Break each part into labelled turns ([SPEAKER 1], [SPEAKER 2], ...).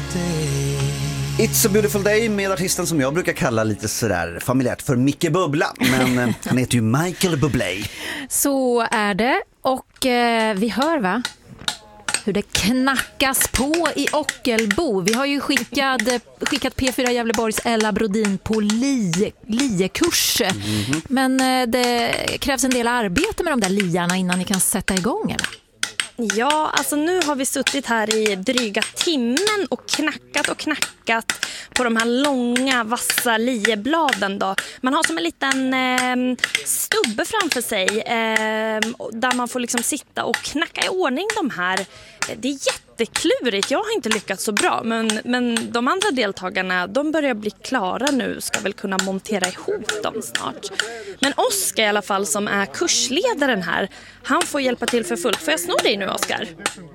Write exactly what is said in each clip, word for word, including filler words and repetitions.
[SPEAKER 1] It's a beautiful day med artisten som jag brukar kalla lite sådär familjärt för Micke Bubbla. Men eh, han heter ju Michael Bublé.
[SPEAKER 2] Så är det. Och eh, vi hör va? Hur det knackas på i Ockelbo. Vi har ju skickat, skickat P fyra Gävleborgs Ella Brodin på li, liekurs. Mm-hmm. Men eh, det krävs en del arbete med de där liarna innan ni kan sätta igång, eller?
[SPEAKER 3] Ja, alltså nu har vi suttit här i dryga timmen och knackat och knackat på de här långa, vassa liebladen då. Man har som en liten eh, stubbe framför sig eh, där man får liksom sitta och knacka i ordning de här. Det är jätteklurigt, jag har inte lyckats så bra, men, men de andra deltagarna, de börjar bli klara nu, ska väl kunna montera ihop dem snart. Men Oskar i alla fall, som är kursledaren här, han får hjälpa till för fullt. Får jag sno dig nu, Oskar?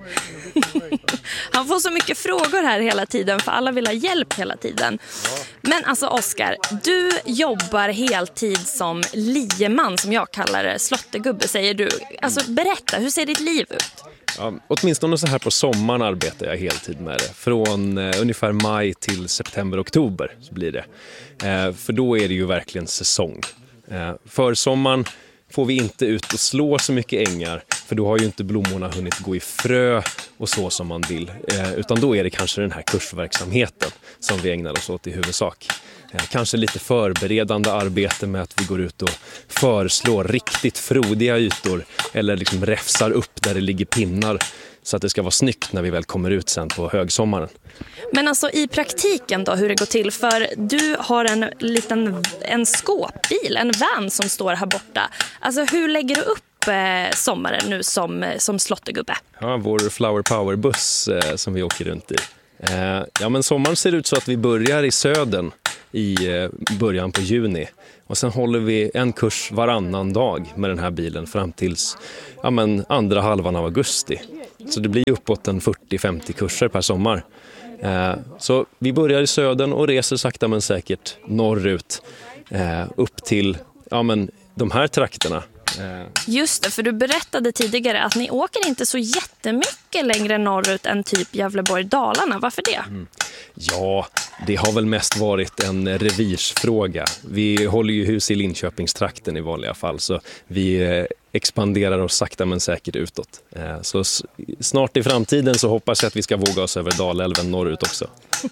[SPEAKER 3] Han får så mycket frågor här hela tiden, för alla vill ha hjälp hela tiden. Men alltså Oskar, du jobbar heltid som lieman, som jag kallar det, slottegubbe säger du. Alltså berätta, hur ser ditt liv ut?
[SPEAKER 4] Ja, åtminstone så här på sommaren arbetar jag heltid med det. Från eh, ungefär maj till september-oktober så blir det. Eh, för då är det ju verkligen säsong. Eh, för sommaren får vi inte ut och slå så mycket ängar. För då har ju inte blommorna hunnit gå i frö och så som man vill. Eh, utan då är det kanske den här kursverksamheten som vi ägnar oss åt i huvudsak. Eh, kanske lite förberedande arbete med att vi går ut och förslår riktigt frodiga ytor. Eller liksom räfsar upp där det ligger pinnar. Så att det ska vara snyggt när vi väl kommer ut sen på högsommaren.
[SPEAKER 3] Men alltså i praktiken då, hur det går till? För du har en liten en skåpbil, en van som står här borta. Alltså hur lägger du upp eh, sommaren nu som, som slottegubbe?
[SPEAKER 4] Ja, vår Flower Power-buss eh, som vi åker runt i. Eh, ja, men sommaren ser ut så att vi börjar i södern i eh, början på juni. Och sen håller vi en kurs varannan dag med den här bilen fram tills ja, men andra halvan av augusti. Så det blir uppåt en fyrtio till femtio kurser per sommar. Eh, så vi börjar i södern och reser sakta men säkert norrut eh, upp till ja, men de här trakterna. Eh.
[SPEAKER 3] Just det, för du berättade tidigare att ni åker inte så jättemycket längre norrut än typ Gävleborg-Dalarna. Varför det? Mm.
[SPEAKER 4] Ja, det har väl mest varit en revirsfråga. Vi håller ju hus i Linköpingstrakten i vanliga fall, så vi eh, expanderar oss sakta men säkert utåt. Eh, så s- snart i framtiden så hoppas jag att vi ska våga oss över Dalälven norrut också.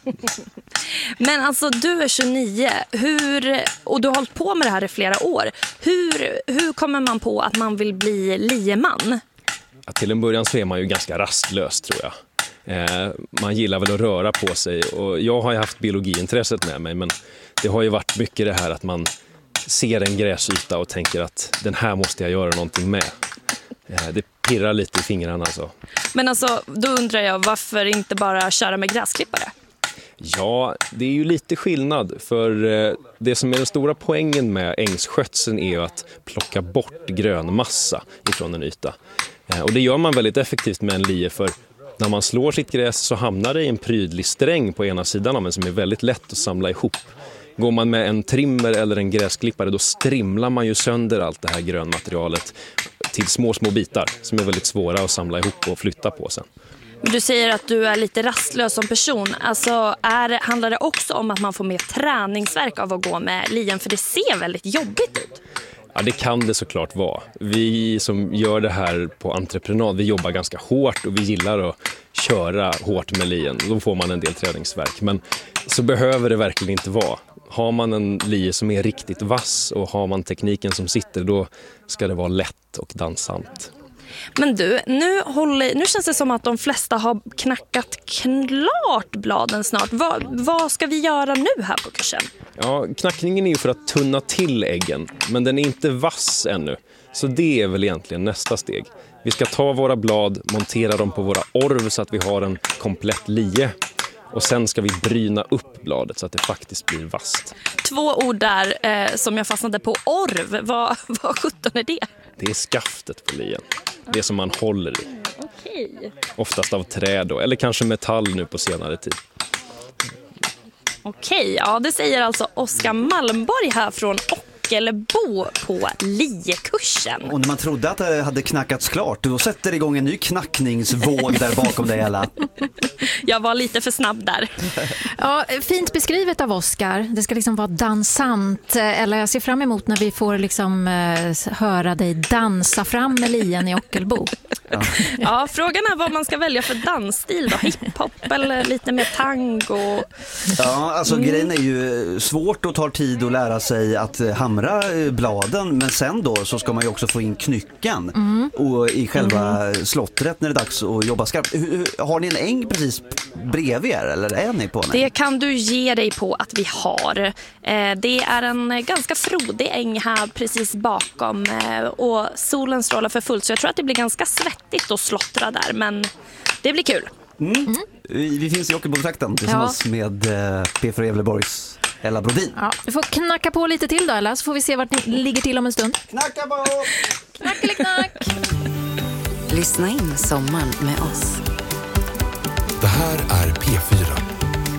[SPEAKER 3] Men alltså du är tjugonio hur, och du har hållit på med det här i flera år. Hur, hur kommer man på att man vill bli lieman?
[SPEAKER 4] Ja, till en början så är man ju ganska rastlös tror jag. Eh, man gillar väl att röra på sig och jag har ju haft biologiintresset med mig, men det har ju varit mycket det här att man ser en gräsyta och tänker att den här måste jag göra någonting med. Eh, det pirrar lite i fingrarna alltså.
[SPEAKER 3] Men alltså, då undrar jag, varför inte bara köra med gräsklippare?
[SPEAKER 4] Ja, det är ju lite skillnad, för eh, det som är den stora poängen med ängsskötseln är ju att plocka bort grönmassa ifrån en yta. Eh, och det gör man väldigt effektivt med en lie, för när man slår sitt gräs så hamnar det i en prydlig sträng på ena sidan av en som är väldigt lätt att samla ihop. Går man med en trimmer eller en gräsklippare då strimlar man ju sönder allt det här grönmaterialet till små små bitar som är väldigt svåra att samla ihop och flytta på sen.
[SPEAKER 3] Du säger att du är lite rastlös som person. Alltså, är, handlar det också om att man får mer träningsverk av att gå med lien? För det ser väldigt jobbigt ut.
[SPEAKER 4] Ja, det kan det såklart vara. Vi som gör det här på entreprenad, vi jobbar ganska hårt och vi gillar att köra hårt med lien. Då får man en del träningsverk. Men så behöver det verkligen inte vara. Har man en lie som är riktigt vass och har man tekniken som sitter, då ska det vara lätt och dansant.
[SPEAKER 3] Men du, nu, håller, nu känns det som att de flesta har knackat klart bladen snart. Vad, vad ska vi göra nu här på kursen?
[SPEAKER 4] Ja, knackningen är ju för att tunna till äggen, men den är inte vass ännu. Så det är väl egentligen nästa steg. Vi ska ta våra blad, montera dem på våra orv så att vi har en komplett lie. Och sen ska vi bryna upp bladet så att det faktiskt blir vasst.
[SPEAKER 3] Två ord där eh, som jag fastnade på. Orv, vad, vad sjutton är det?
[SPEAKER 4] Det är skaftet på lien. Det som man håller i.
[SPEAKER 3] Okej.
[SPEAKER 4] Oftast av trä då, eller kanske metall nu på senare tid.
[SPEAKER 3] Okej, ja det säger alltså Oskar Malmborg här från Ockelbo på Liekursen.
[SPEAKER 1] Och när man trodde att det hade knackats klart, då sätter det igång en ny knackningsvåg där bakom dig alla.
[SPEAKER 3] Jag var lite för snabb där.
[SPEAKER 2] Ja, fint beskrivet av Oskar. Det ska liksom vara dansant. Eller jag ser fram emot när vi får liksom eh, höra dig dansa fram med lien i Ockelbo.
[SPEAKER 1] Ja.
[SPEAKER 3] Ja, frågan är vad man ska välja för dansstil då. Hiphop eller lite mer tango.
[SPEAKER 1] Ja, alltså mm. grejen är ju svårt och tar tid att lära sig att hamra bladen, men sen då så ska man ju också få in knyckan mm. och i själva mm. slottret när det är dags att jobba skarpt. Har ni en äng precis bredvid er eller är ni på en äng?
[SPEAKER 3] Det kan du ge dig på att vi har. Det är en ganska frodig äng här precis bakom och solen strålar för fullt, så jag tror att det blir ganska svettigt att slottra där, men det blir kul.
[SPEAKER 1] Mm. Mm. Vi finns i Ockelbo-trakten tillsammans ja. med P fyra Gävleborgs Ella Brodin.
[SPEAKER 2] Ja, vi får knacka på lite till då, eller så får vi se vart ni ligger till om en stund.
[SPEAKER 1] Knacka på!
[SPEAKER 2] Knackeliknack!
[SPEAKER 5] Lyssna in sommaren med oss.
[SPEAKER 6] Det här är P fyra.